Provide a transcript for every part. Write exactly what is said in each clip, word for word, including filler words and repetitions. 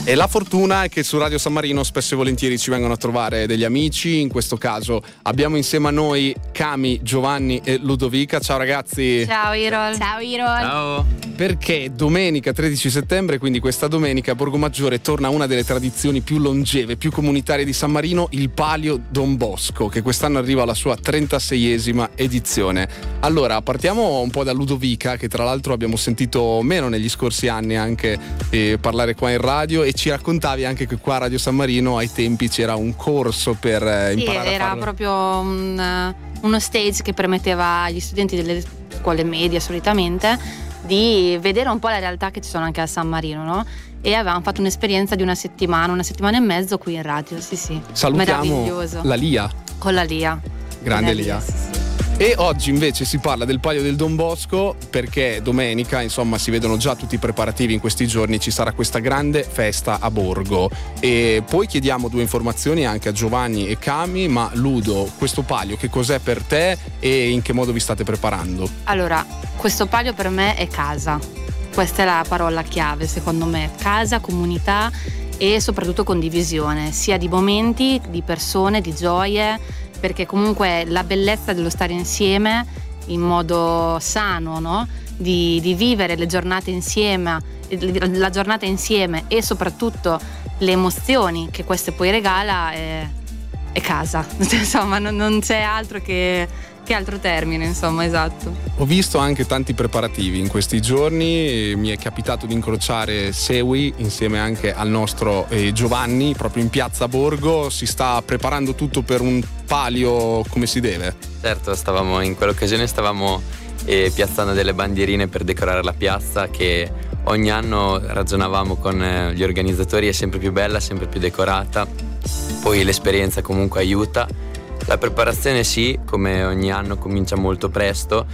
E la fortuna è che su Radio San Marino spesso e volentieri ci vengono a trovare degli amici. In questo caso abbiamo insieme a noi Cami, Giovanni e Ludovica. Ciao ragazzi. Ciao Irol. Ciao Irol. Ciao. Perché domenica tredici settembre, quindi questa domenica, a Borgo Maggiore torna una delle tradizioni più longeve, più comunitarie di San Marino, il Palio Don Bosco, che quest'anno arriva alla sua trentaseiesima edizione. Allora, partiamo un po' da Ludovica, che tra l'altro abbiamo sentito meno negli scorsi anni anche eh, parlare qua in radio, e ci raccontavi anche che qua a Radio San Marino ai tempi c'era un corso per eh, sì, imparare a era farlo. proprio un, uno stage che permetteva agli studenti delle scuole medie solitamente di vedere un po' la realtà che ci sono anche a San Marino, no? E avevamo fatto un'esperienza di una settimana, una settimana e mezzo qui in radio, sì sì. Salutiamo meraviglioso. la Lia. Con la Lia. Grande La Lia. Sì, sì. E oggi invece si parla del Palio del Don Bosco perché domenica, insomma, si vedono già tutti i preparativi in questi giorni, ci sarà questa grande festa a Borgo. E poi chiediamo due informazioni anche a Giovanni e Cami, ma Ludo, questo palio che cos'è per te e in che modo vi state preparando? Allora, questo palio per me è casa. Questa è la parola chiave, secondo me. Casa, comunità e soprattutto condivisione, sia di momenti, di persone, di gioie, perché comunque la bellezza dello stare insieme in modo sano, no? Di, di vivere le giornate insieme, la giornata insieme e soprattutto le emozioni che queste poi regala è, è casa. Insomma, non, non c'è altro che, che altro termine, insomma, esatto. Ho visto anche tanti preparativi in questi giorni, mi è capitato di incrociare Sewi insieme anche al nostro eh, Giovanni proprio in piazza Borgo. Si sta preparando tutto per un palio come si deve? Certo, stavamo in quell'occasione stavamo eh, piazzando delle bandierine per decorare la piazza, che ogni anno ragionavamo con eh, gli organizzatori, è sempre più bella, sempre più decorata, poi l'esperienza comunque aiuta. La preparazione sì, come ogni anno comincia molto presto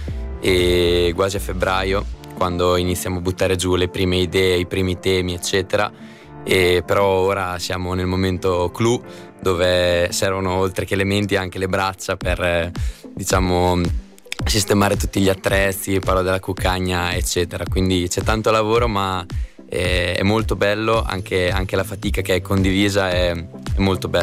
e quasi a febbraio, quando iniziamo a buttare giù le prime idee, i primi temi eccetera. E però ora siamo nel momento clou, dove servono oltre che elementi anche le braccia per eh, diciamo sistemare tutti gli attrezzi, parlo della cuccagna eccetera, quindi c'è tanto lavoro, ma è, è molto bello, anche, anche la fatica che è condivisa è, è molto bella.